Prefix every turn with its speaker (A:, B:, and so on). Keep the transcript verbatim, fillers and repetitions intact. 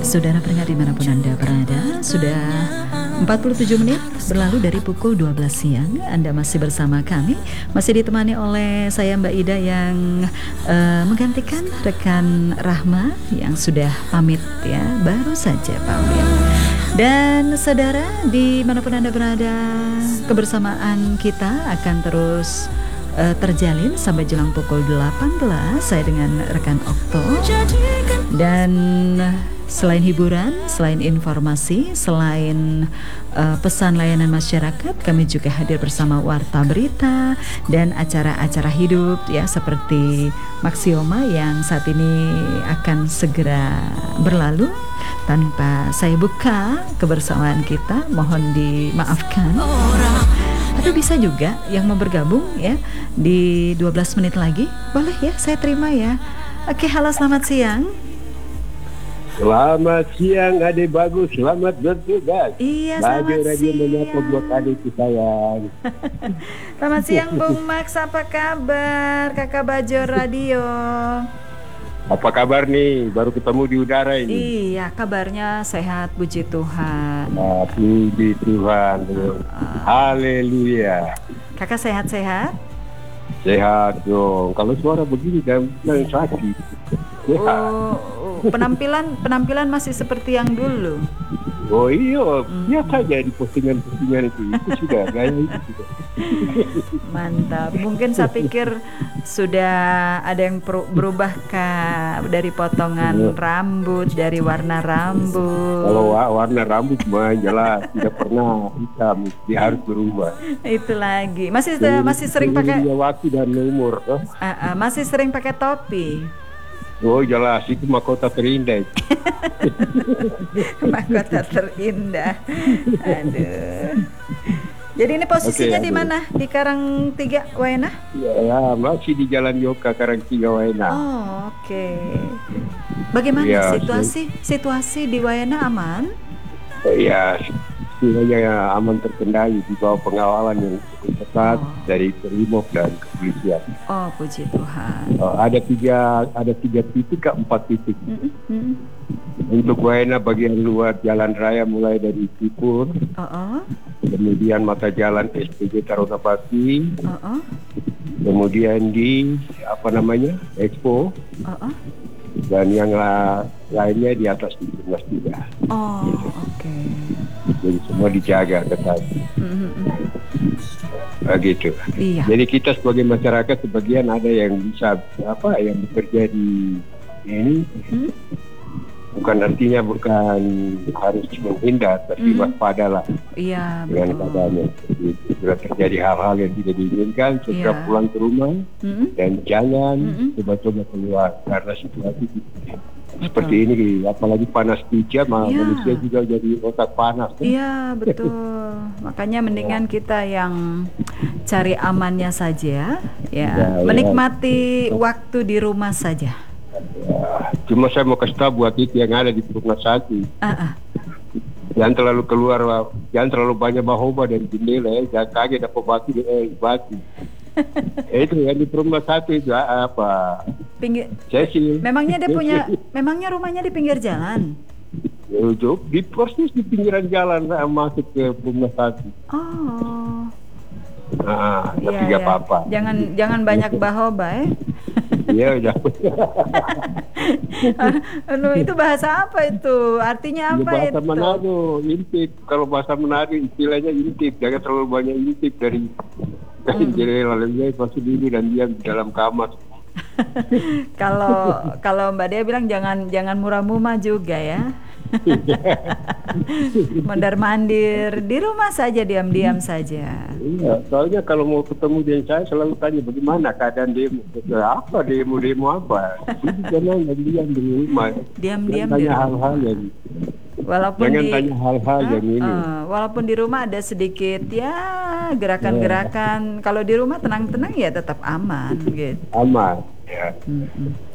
A: Saudara pendengar dimanapun Anda berada, sudah empat puluh tujuh menit berlalu dari pukul dua belas siang. Anda masih bersama kami, masih ditemani oleh saya Mbak Ida yang uh, menggantikan rekan Rahma yang sudah pamit ya, baru saja pamit. Dan saudara dimanapun Anda berada, kebersamaan kita akan terus uh, terjalin sampai jelang pukul delapan belas. Saya dengan rekan Okto. Dan selain hiburan, selain informasi, selain uh, pesan layanan masyarakat, kami juga hadir bersama Warta Berita dan acara-acara hidup ya, seperti Maxioma yang saat ini akan segera berlalu. Tanpa saya buka kebersamaan kita, mohon dimaafkan. Tapi bisa juga yang mau bergabung ya di dua belas menit lagi, boleh ya, saya terima ya. Oke, halo, selamat siang.
B: Selamat siang adik bagus, selamat bertugas.
A: Iya, selamat
B: Bagi
A: siang.
B: menyapa buat adikku sayang.
A: Selamat siang Bung Max, apa kabar? Kakak Bajo Radio.
B: Apa kabar nih? Baru ketemu di udara ini.
A: Iya, kabarnya sehat, puji Tuhan.
B: Nah, puji Tuhan.
A: Uh,
B: Haleluya.
A: Kakak sehat-sehat?
B: Sehat dong. Kalau suara begini dan sakit.
A: Oh, penampilan penampilan masih seperti yang dulu.
B: Oh iya,
A: hmm.
B: lihat saja di postingan-postingan itu, itu sudah gaya itu sudah.
A: Mantap. Mungkin saya pikir sudah ada yang berubah kah, dari potongan rambut, dari warna rambut.
B: Kalau warna rambut mah jelas tidak pernah hitam, dia harus berubah.
A: Itu lagi. Masih jadi, masih sering pakai
B: waktu dan umur. Oh.
A: Uh, uh, masih sering pakai topi.
B: Oh jelas, itu mahkota terindah.
A: Mahkota terindah. Aduh. Jadi ini posisinya okay, di mana? Di Karang Tiga Waena?
B: Ya, ya, masih di Jalan Yoka Karang Tiga Waena.
A: Oh, oke. Okay. Bagaimana ya, situasi si... situasi di Waena aman?
B: Oh, ya, sebenarnya aman, terkendali di bawah pengawalan yang cukup ketat oh. dari Brimob dan kepolisian.
A: Oh, puji Tuhan.
B: Oh, ada tiga ada tiga titik ke empat titik. Mm-hmm. Untuk Waena bagian luar jalan raya mulai dari Cipur, uh-uh. kemudian mata jalan S P J Tarogapati, uh-uh. kemudian di apa namanya Expo, uh-uh. dan yang la- lainnya di atas di Mas Tiga.
A: Oh, gitu. Oke. Okay.
B: Jadi semua dijaga ketat. Mm-hmm. Nah, gitu. Iya. Jadi kita sebagai masyarakat sebagian ada yang bisa apa yang bekerja di ini. Hmm? Bukan artinya bukan harus menghindar, tapi mm-hmm. waspadalah.
A: Iya,
B: dengan keadaannya. Jika terjadi hal-hal yang tidak diinginkan, segera yeah. pulang ke rumah mm-hmm. dan jangan mm-hmm. coba-coba keluar karena situasi seperti ini, apalagi panas pijat, yeah. manusia juga jadi otak panas.
A: Iya, yeah, betul. Makanya mendingan kita yang cari amannya saja, ya, ya menikmati ya. waktu di rumah saja.
B: Ya, cuma saya mau kasih tahu buat itu yang ada di rumah sakit. Uh-uh. Jangan terlalu keluar, jangan terlalu banyak bahoba dari jendela ya. Jangan kaget dapat batu eh batu. Itu yang di rumah sakit itu apa?
A: Pinggir.
B: Cecil.
A: Memangnya dia punya, memangnya rumahnya di pinggir jalan?
B: Untuk di persis di pinggiran jalan masuk ke rumah sakit.
A: Oh.
B: Nah,
A: iya,
B: tapi
A: iya.
B: gak apa-apa.
A: Jangan jangan banyak bahoba eh.
B: Iya, udah.
A: Aduh, itu bahasa apa itu? Artinya apa
B: ya, bahasa
A: itu?
B: Bahasa Manado, intip. Kalau bahasa Manado istilahnya intip. Jangan terlalu banyak intip dari dari hmm. jendela, lalu dia masuk dulu dan diam di dalam kamar.
A: Kalau kalau Mbak Dea bilang jangan jangan murah-murah juga ya. Mondar-mandir di rumah saja, diam-diam saja.
B: Iya, soalnya kalau mau ketemu dengan saya selalu tanya bagaimana keadaan demo, apa demo demo apa. Jadi jangan diam di rumah.
A: Diam-diam
B: tanya
A: di rumah.
B: hal-hal yang
A: walaupun
B: jangan
A: di,
B: tanya hal-hal uh, yang ini.
A: Uh, walaupun di rumah ada sedikit ya gerakan-gerakan. Yeah. Kalau di rumah tenang-tenang ya tetap aman gitu.
B: Aman. Ya.
A: Mm-hmm.